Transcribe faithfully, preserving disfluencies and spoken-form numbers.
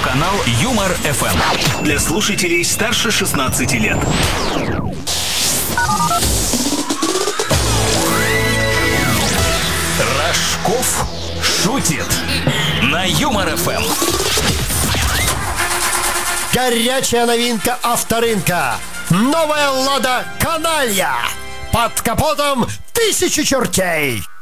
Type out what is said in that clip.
YouTube-канал Юмор эф эм для слушателей старше шестнадцати лет. Рожков шутит на Юмор эф эм. Горячая новинка авторынка. Новая «Лада Каналья». Под капотом тысячи чертей.